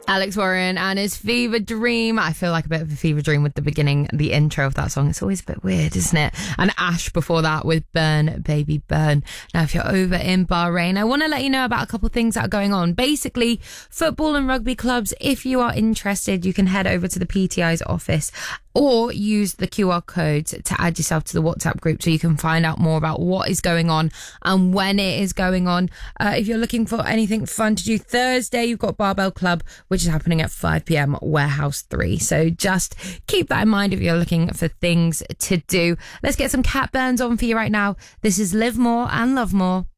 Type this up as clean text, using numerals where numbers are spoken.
Alex Warren and his Fever Dream. I feel like a bit of a fever dream with the intro of that song. It's always a bit weird, isn't it? And Ash before that with Burn, Baby Burn. Now, if you're over in Bahrain, I want to let you know about a couple of things that are going on. Basically, football and rugby clubs, if you are interested, you can head over to the PTI's office or use the QR code to add yourself to the WhatsApp group so you can find out more about what is going on and when it is going on. If you're looking for anything fun to do, Thursday, you've got Barbell Club, which is happening at 5 p.m, Warehouse 3. So just keep that in mind if you're looking for things to do. Let's get some Cat Burns on for you right now. This is Live More and Love More.